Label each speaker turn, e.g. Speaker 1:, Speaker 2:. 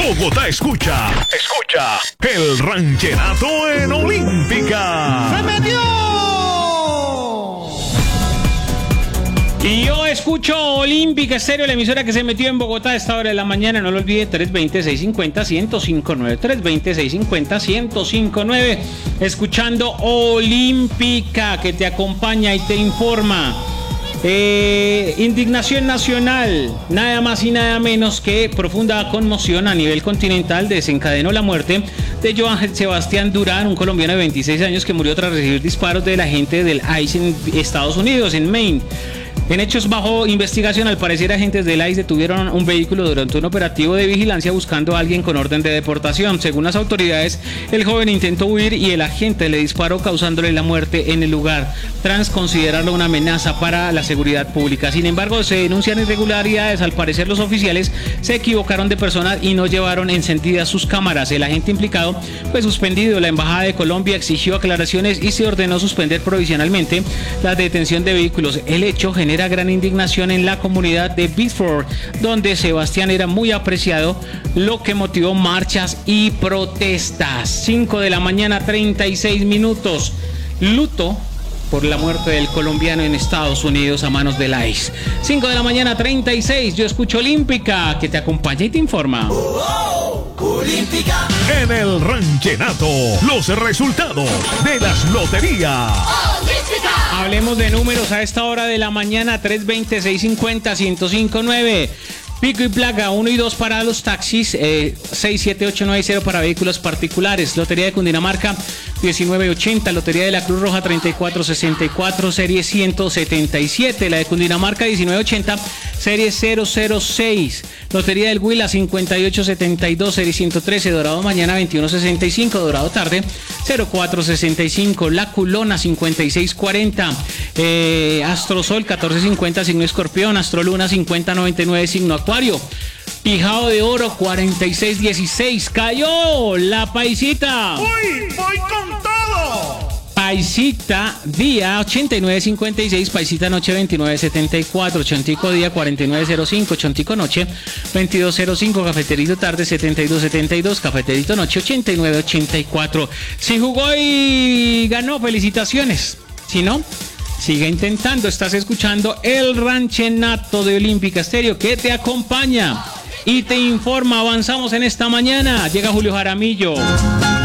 Speaker 1: Bogotá escucha el ranchenato en Olímpica.
Speaker 2: ¡Se metió!
Speaker 3: Y yo escucho Olímpica Estéreo, la emisora que se metió en Bogotá a esta hora de la mañana. No lo olvide, 320-650-1059. 320-650-1059. Escuchando Olímpica, que te acompaña y te informa. Indignación nacional, nada más y nada menos que profunda conmoción a nivel continental desencadenó la muerte de Joan Sebastián Durán, un colombiano de 26 años que murió tras recibir disparos del agente del ICE en Estados Unidos, en Maine. En hechos bajo investigación, al parecer agentes del ICE detuvieron un vehículo durante un operativo de vigilancia buscando a alguien con orden de deportación. Según las autoridades, el joven intentó huir y el agente le disparó causándole la muerte en el lugar, tras considerarlo una amenaza para la seguridad pública. Sin embargo, se denuncian irregularidades. Al parecer los oficiales se equivocaron de persona y no llevaron encendidas sus cámaras. El agente implicado fue suspendido. La Embajada de Colombia exigió aclaraciones y se ordenó suspender provisionalmente la detención de vehículos. El hecho genera gran indignación en la comunidad de Bedford, donde Sebastián era muy apreciado, lo que motivó marchas y protestas. 5 de la mañana, 36 minutos. Luto por la muerte del colombiano en Estados Unidos a manos del ICE. 5 de la mañana, 36. Yo escucho Olímpica, que te acompaña y te informa.
Speaker 2: Olímpica.
Speaker 1: En el ranchenato, los resultados de las loterías.
Speaker 3: Hablemos de números a esta hora de la mañana. 320-650-1059. Pico y placa 1 y 2 para los taxis, 67890 para vehículos particulares. Lotería de Cundinamarca 1980, Lotería de la Cruz Roja 3464, serie 177. La de Cundinamarca 1980, serie 006. Lotería del Huila 5872, serie 113. Dorado mañana 2165, Dorado tarde 0465. La Culona 5640, Astrosol 1450, signo Escorpión. Astroluna 5099, signo Acuario. Pijao de Oro 4616. Cayó la paisita.
Speaker 2: ¡Uy! ¡Voy con todo!
Speaker 3: Paisita día 8956, paisita noche 2974, chontico día 4905, chontico noche 2205, cafeterito tarde 7272, cafeterito noche 8984. Si jugó y ganó, felicitaciones. Si no, sigue intentando. Estás escuchando el ranchenato de Olímpica Estéreo, que te acompaña y te informa. Avanzamos en esta mañana. Llega Julio Jaramillo.